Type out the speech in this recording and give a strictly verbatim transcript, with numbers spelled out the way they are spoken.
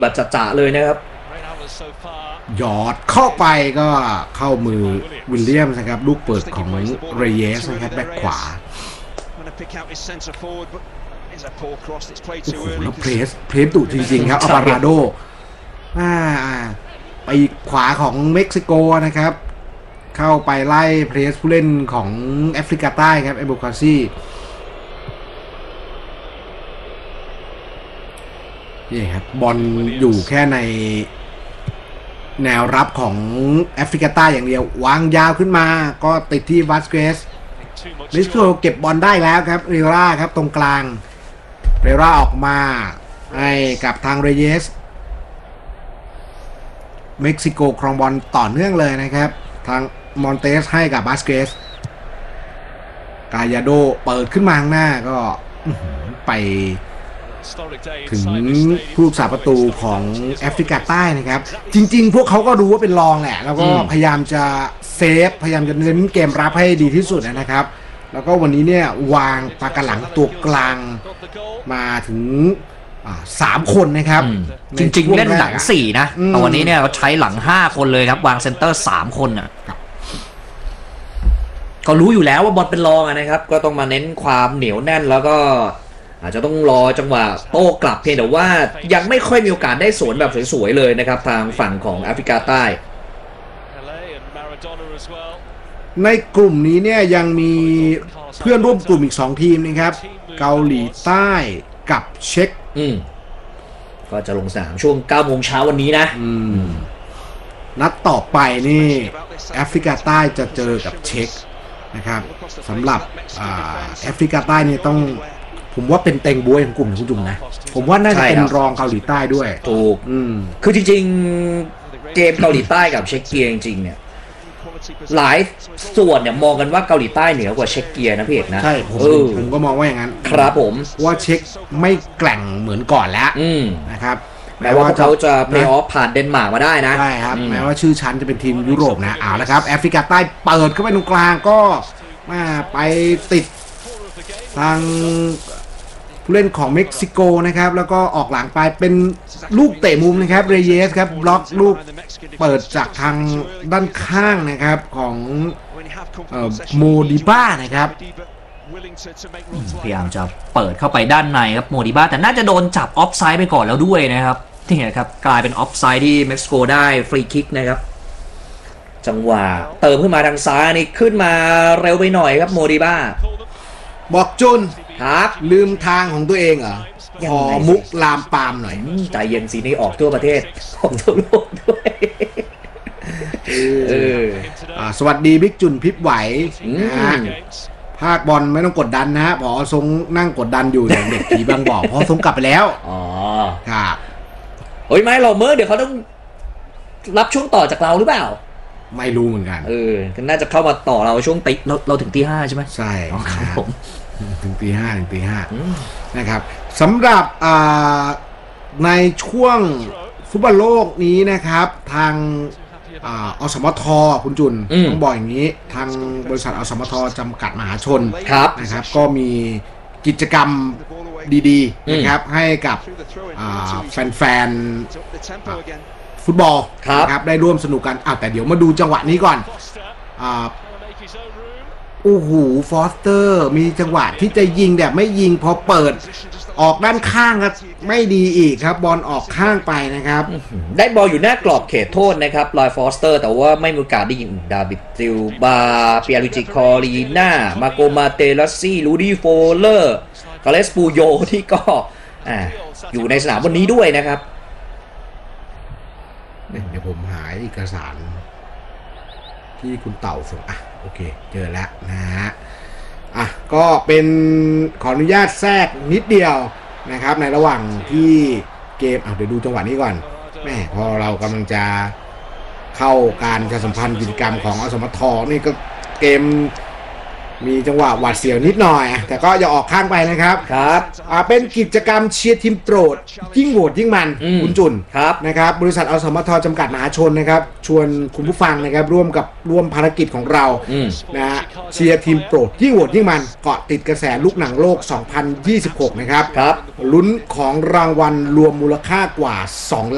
แบบจ๋าๆเลยนะครับหยอดเข้าไปก็เข้ามือวิลเลียมนะครับลูกเปิดของเรเยสนะครับแบ็คขวาโอ้โหแล้วเพรสเพรสดุจริงๆครับอัลวาราโดไปขวาของเม็กซิโกนะครับเข้าไปไล่เพรสผู้เล่นของแอฟริกาใต้ครับเอโบคาซี่นี่ครับบอลอยู่แค่ในแนวรับของแอฟริกาใต้อย่างเดียววางยาวขึ้นมาก็ติดที่วาสเกสลิสโกเก็บบอลได้แล้วครับเรราครับตรงกลางเรราออกมาให้กับทางเรเยสเม็กซิโกครองบอลต่อเนื่องเลยนะครับทางมอนเตสให้กับวาสเกสกายาโดเปิดขึ้นมาข้างหน้าก็ไปถึงผู้รักษาประตูของแอฟริกาใต้นะครับจริงๆพวกเขาก็รู้ว่าเป็นรองแหละแล้วก็พยายามจะเซฟพยายามจะเน้นเกมรับให้ดีที่สุดนะครับแล้วก็วันนี้เนี่ยวางปากกาหลังตัวกลางมาถึงสามคนนะครับจริงๆเล่นหลังสี่นะแต่วันนี้เนี่ยเขาใช้หลังห้าคนเลยครับวางเซนเตอร์สามคนอ่ะก็รู้อยู่แล้วว่าบอลเป็นรองนะครับก็ต้องมาเน้นความเหนียวแน่นแล้วก็อาจจะต้องรอจังหวะโต้กลับเพียงแต่ว่ายังไม่ค่อยมีโอกาสได้สวนแบบสวยๆเลยนะครับทางฝั่งของแอฟริกาใต้ในกลุ่มนี้เนี่ยยังมีเพื่อนร่วมกลุ่มอีกสองทีมนะครับเกาหลีใต้กับเช็กอืมก็จะลงสนามช่วงเก้าโมงเช้าวันนี้นะอืมนัดต่อไปนี่แอฟริกาใต้จะเจอกับเช็กนะครับสำหรับแอฟริกาใต้นี่ต้องผมว่าเป็นเต็งบวยของกลุ่มคุณจุ่มนะผมว่าน่าจะเป็นรองเกาหลีใต้ด้วยถูกอืมคือจริงๆเกมเกาหลีใต้กับเช็กเกียจริงๆเนี่ยหลายส่วนเนี่ยมองกันว่าเกาหลีใต้เหนือกว่าเช็กเกียนะพี่เอกนะใช่ผมผมก็มองว่าอย่างนั้นครับผมว่าเช็กไม่แกร่งเหมือนก่อนแล้วนะครับแม้ว่าเขาจะเพลย์ออฟผ่านเดนมาร์กมาได้นะใช่ครับแม้ว่าชื่อชั้นจะเป็นทีมยุโรปนะเอาละครับแอฟริกาใต้เปิดเข้าไปตรงกลางก็มาไปติดทางผู้เล่นของเม็กซิโกนะครับแล้วก็ออกหลังไปเป็นลูกเตะมุมนะครับเรเยสครับบล็อกลูกเปิดจากทางด้านข้างนะครับของโมดิบ้านะครับพยายามจะเปิดเข้าไปด้านในครับโมดิบ้าแต่น่าจะโดนจับออฟไซด์ไปก่อนแล้วด้วยนะครับที่เห็นครับกลายเป็นออฟไซด์ที่เม็กซิโกได้ฟรีคิกนะครับจังหวะเติมขึ้นมาทางซ้ายนี่ขึ้นมาเร็วไปหน่อยครับโมดิบ้าบอกจุนครับลืมทางของตัวเองเหรอขอมุกลามปามหน่อยใจเย็นสีนี้ออกทั่วประเทศออกทั่วโลกด้วยเออสวัสดีบิ๊กจุนพิบไหวภาคบอลไม่ต้องกดดันนะฮะพอทรงนั่งกดดันอยู่อย่างเด็กผีบางบ่อพอทรงกลับไปแล้วอ๋อครับเฮ้ยไม่หรอกเมื่อเดี๋ยวเขาต้องรับช่วงต่อจากเราหรือเปล่าไม่รู้เหมือนกันเออน่าจะเข้ามาต่อเราช่วงติเราเราถึงตีห้าใช่ไหมใช่ครับผมถึงตีห้าถึงตีห้านะครับสำหรับในช่วงฟุตบอลโลกนี้นะครับทางอสมทคุณจุนต้องบอกอย่างนี้ทางบริษัทอสมทจำกัดมหาชนนะครับก็มีกิจกรรมดีๆนะครับให้กับแฟนๆฟุตบอลนะครับได้ร่วมสนุกกันแต่เดี๋ยวมาดูจังหวะนี้ก่อนโอ้โหฟอสเตอร์มีจังหวะที่จะยิงแบบไม่ยิงพอเปิดออกด้านข้างครับไม่ดีอีกครับบอลออกข้างไปนะครับได้บอลอยู่หน้ากรอบเขตโทษนะครับลอยฟอสเตอร์แต่ว่าไม่มีโอกาสได้ยิงดาวิดซิลบาเปียริจิคอรีน่ามาโกมาเตลัสซี่ลูดี้โฟเลอร์คาเลสปูโยที่ก็อ่าอยู่ในสนามวันนี้ด้วยนะครับเดี๋ยวผมหาเอกสารที่คุณเต่าส่งอ่ะโอเคเจอแล้วนะฮะอ่ะก็เป็นขออนุญาตแทรกนิดเดียวนะครับในระหว่างที่เกมอ่ะเดี๋ยวดูจังหวะนี้ก่อนแม่พอเรากำลังจะเข้าการประชาสัมพันธ์กิจกรรมของอสมทนี่ก็เกมมีจังหวะหวาดเสียวนิดหน่อยแต่ก็อย่าออกข้างไปนะครับครับอ่าเป็นกิจกรรมเชียร์ทีมโปรดยิ่งโหวตยิ่งมันคุณจุนครับนะครับบริษัทอสมทจำกัดมหาชนนะครับชวนคุณผู้ฟังนะครับร่วมกับร่วมภารกิจของเรานะฮะเชียร์ทีมโปรดยิ่งโหวตยิ่งมันเกาะติดกระแสลูกหนังโลกสองพันยี่สิบหกนะครับครับลุ้นของรางวัลรวมมูลค่ากว่าสอง